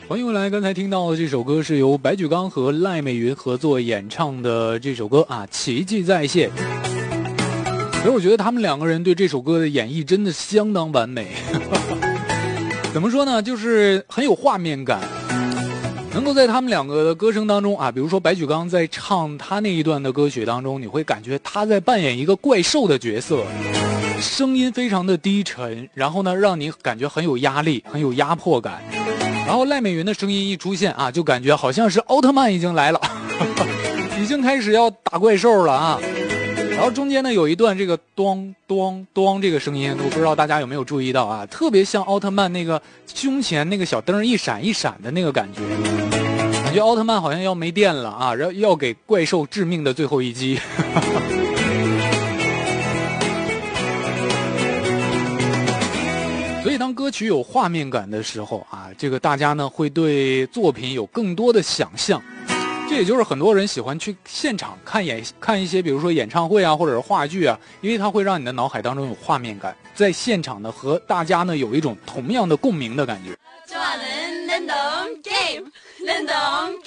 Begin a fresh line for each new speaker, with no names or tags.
欢迎回来，刚才听到的这首歌是由白举纲和赖美云合作演唱的这首歌啊，奇迹再现。所以我觉得他们两个人对这首歌的演绎真的相当完美。怎么说呢，就是很有画面感，能够在他们两个的歌声当中啊，比如说白举纲在唱他那一段的歌曲当中，你会感觉他在扮演一个怪兽的角色，声音非常的低沉，然后呢让你感觉很有压力，很有压迫感。然后赖美云的声音一出现啊，就感觉好像是奥特曼已经来了，已经开始要打怪兽了啊。然后中间呢有一段这个咚咚咚这个声音，我不知道大家有没有注意到啊，特别像奥特曼那个胸前那个小灯一闪一闪的那个感觉，感觉奥特曼好像要没电了啊，然后要给怪兽致命的最后一击。所以当歌曲有画面感的时候啊，这个大家呢会对作品有更多的想象。这也就是很多人喜欢去现场看一些比如说演唱会啊或者是话剧啊，因为它会让你的脑海当中有画面感，在现场呢和大家呢有一种同样的共鸣的感觉。